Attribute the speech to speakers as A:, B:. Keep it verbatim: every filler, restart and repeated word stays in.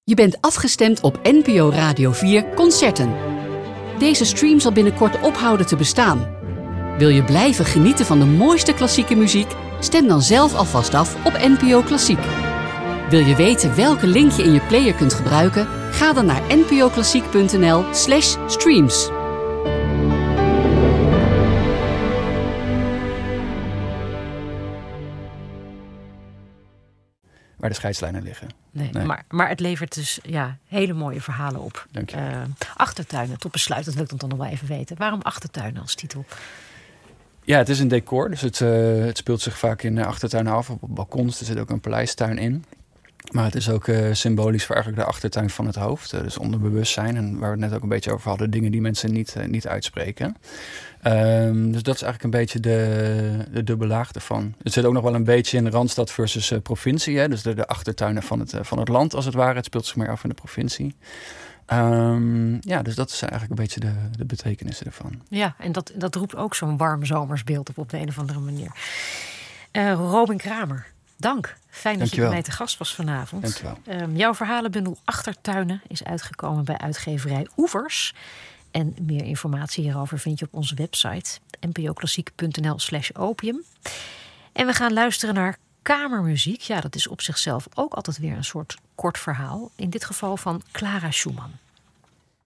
A: Je bent afgestemd op N P O Radio vier Concerten. Deze stream zal binnenkort ophouden te bestaan. Wil je blijven genieten van de mooiste klassieke muziek? Stem dan zelf alvast af op N P O Klassiek. Wil je weten welke link je in je player kunt gebruiken? Ga dan naar npoklassiek.nl slash streams.
B: Waar de scheidslijnen liggen.
C: Nee,
B: Nee.
C: Maar, maar het levert dus ja, hele mooie verhalen op.
B: Dank je.
C: Uh, achtertuinen, tot besluit, dat wil ik dan nog wel even weten. Waarom achtertuinen als titel?
B: Ja, het is een decor, dus het, uh, het speelt zich vaak in de achtertuin af, op balkons. Er zit ook een paleistuin in. Maar het is ook uh, symbolisch voor eigenlijk de achtertuin van het hoofd. Uh, dus onderbewustzijn. En waar we het net ook een beetje over hadden, dingen die mensen niet, uh, niet uitspreken. Um, dus dat is eigenlijk een beetje de, de dubbele laag ervan. Het zit ook nog wel een beetje in Randstad versus uh, provincie. Hè? Dus de, de achtertuinen van het, uh, van het land als het ware. Het speelt zich meer af in de provincie. Um, ja, dus dat is eigenlijk een beetje de, de betekenissen ervan.
C: Ja, en dat, dat roept ook zo'n warm zomersbeeld op op de een of andere manier. Uh, Robin Kramer, dank. Fijn dat
B: Dankjewel.
C: je bij mij te gast was vanavond.
B: Dankjewel.
C: Um, jouw verhalenbundel Achtertuinen is uitgekomen bij uitgeverij Oevers. En meer informatie hierover vind je op onze website npoklassiek.nl slash opium. En we gaan luisteren naar kamermuziek. Ja, dat is op zichzelf ook altijd weer een soort kort verhaal. In dit geval van Clara Schumann.